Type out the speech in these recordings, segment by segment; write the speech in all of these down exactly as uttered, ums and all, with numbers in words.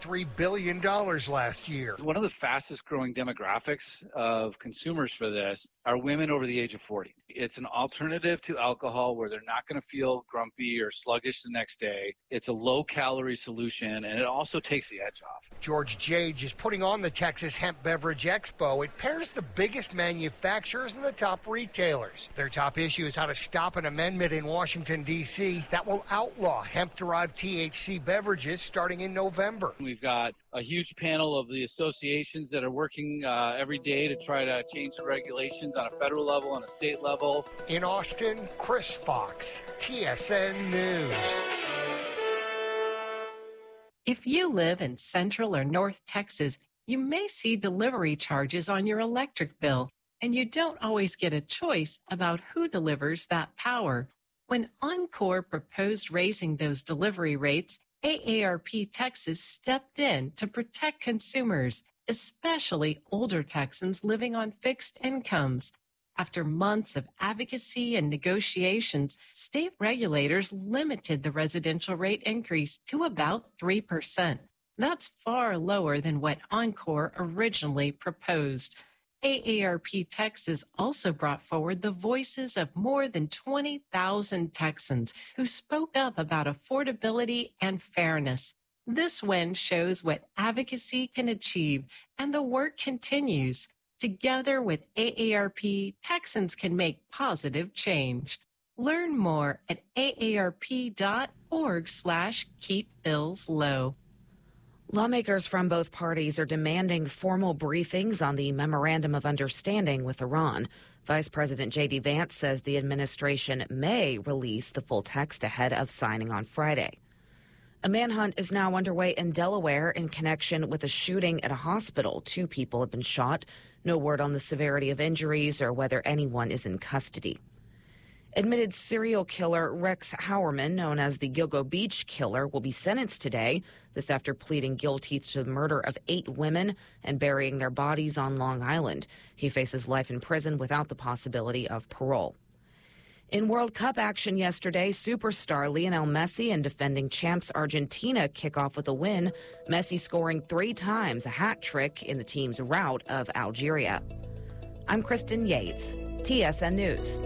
three billion dollars last year. One of the fastest growing demographics of consumers for this are women over the age of forty. It's an alternative to alcohol where they're not going to feel grumpy or sluggish the next day. It's a low-calorie solution, and it also takes the edge off. George Jage is putting on the Texas Hemp Beverage Expo. It pairs the biggest manufacturers and the top retailers. Their top issue is how to stop an amendment in Washington, D C that will outlaw hemp-derived T H C beverages starting in November. We've got a huge panel of the associations that are working uh, every day to try to change the regulations on a federal level and a state level. In Austin, Chris Fox, T S N News. If you live in Central or North Texas, you may see delivery charges on your electric bill, and you don't always get a choice about who delivers that power. When Oncor proposed raising those delivery rates, A A R P Texas stepped in to protect consumers, especially older Texans living on fixed incomes. After months of advocacy and negotiations, state regulators limited the residential rate increase to about three percent. That's far lower than what Oncor originally proposed. A A R P Texas also brought forward the voices of more than twenty thousand Texans who spoke up about affordability and fairness. This win shows what advocacy can achieve, and the work continues. Together with A A R P, Texans can make positive change. Learn more at aarp.org slash keep bills low. Lawmakers from both parties are demanding formal briefings on the Memorandum of Understanding with Iran. Vice President J D Vance says the administration may release the full text ahead of signing on Friday. A manhunt is now underway in Delaware in connection with a shooting at a hospital. Two people have been shot. No word on the severity of injuries or whether anyone is in custody. Admitted serial killer Rex Howerman, known as the Gilgo Beach Killer, will be sentenced today. This after pleading guilty to the murder of eight women and burying their bodies on Long Island. He faces life in prison without the possibility of parole. In World Cup action yesterday, superstar Lionel Messi and defending champs Argentina kick off with a win. Messi scoring three times, a hat trick in the team's rout of Algeria. I'm Kristen Yates, T S N News.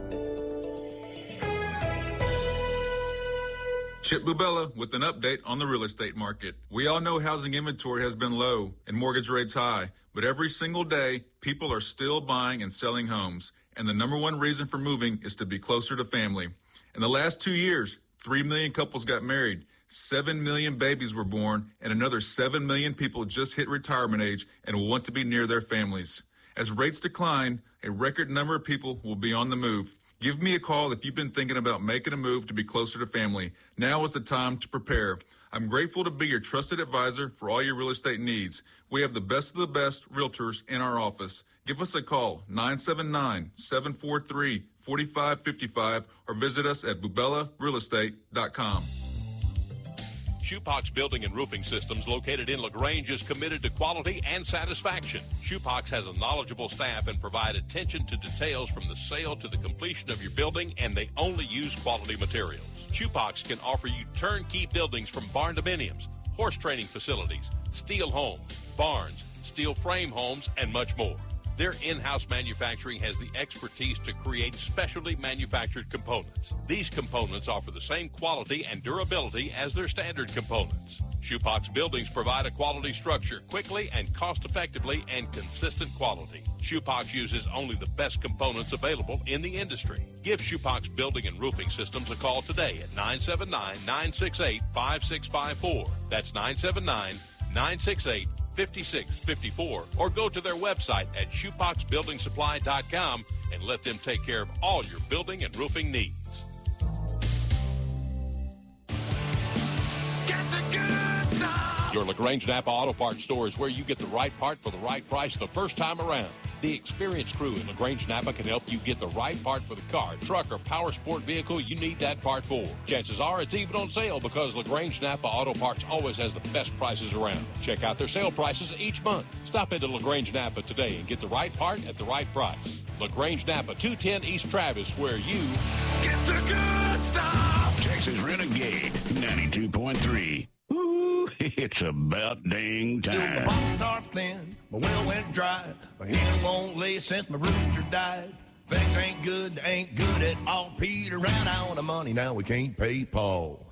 Chip Bubella with an update on the real estate market. We all know housing inventory has been low and mortgage rates high, but every single day, people are still buying and selling homes. And the number one reason for moving is to be closer to family. In the last two years, three million couples got married, seven million babies were born, and another seven million people just hit retirement age and will want to be near their families. As rates decline, a record number of people will be on the move. Give me a call if you've been thinking about making a move to be closer to family. Now is the time to prepare. I'm grateful to be your trusted advisor for all your real estate needs. We have the best of the best realtors in our office. Give us a call, nine seven nine, seven four three, four five five five, or visit us at bubella real estate dot com. Shoepox Building and Roofing Systems, located in LaGrange, is committed to quality and satisfaction. Shoepox has a knowledgeable staff and provide attention to details from the sale to the completion of your building, and they only use quality materials. Shoepox can offer you turnkey buildings from barn dominiums, horse training facilities, steel homes, barns, steel frame homes, and much more. Their in-house manufacturing has the expertise to create specialty manufactured components. These components offer the same quality and durability as their standard components. Shoepox buildings provide a quality structure quickly and cost-effectively and consistent quality. Shoepox uses only the best components available in the industry. Give Shoepox Building and Roofing Systems a call today at nine seven nine, nine six eight, five six five four. That's nine seven nine, nine six eight, five six five four, or go to their website at shoepox building supply dot com and let them take care of all your building and roofing needs. Get the good stuff. Your LaGrange Napa Auto Parts store is where you get the right part for the right price the first time around. The experienced crew in LaGrange Napa can help you get the right part for the car, truck, or power sport vehicle you need that part for. Chances are it's even on sale because LaGrange Napa Auto Parts always has the best prices around. Check out their sale prices each month. Stop into LaGrange Napa today and get the right part at the right price. LaGrange Napa, two ten East Travis, where you get the good stuff. Texas Renegade ninety-two point three. Ooh, It's about dang time. My pockets are thin, my well went dry. My hen won't lay since my rooster died. Things ain't good, they ain't good at all. Peter ran out of money, now we can't pay Paul.